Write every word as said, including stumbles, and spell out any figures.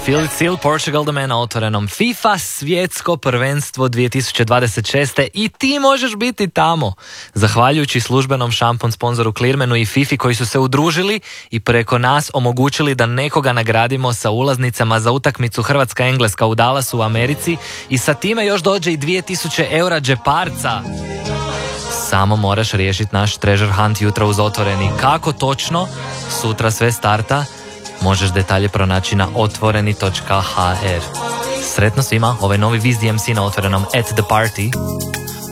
Phil Seal, Portugal the Man na otvorenom. FIFA svjetsko prvenstvo dvije tisuće dvadeset šeste i ti možeš biti tamo. Zahvaljujući službenom šampon sponzoru Clearmanu i FIFA koji su se udružili i preko nas omogućili da nekoga nagradimo sa ulaznicama za utakmicu Hrvatska-Engleska u Dallasu u Americi i sa time još dođe i dvije tisuće eura džeparca. Samo moraš riješiti naš treasure hunt jutra uz otvoreni. Kako točno? Sutra sve starta. Možeš detalje pronaći na otvoreni točka h r. Sretno svima, ovaj novi Viz D M C na otvorenom At the Party.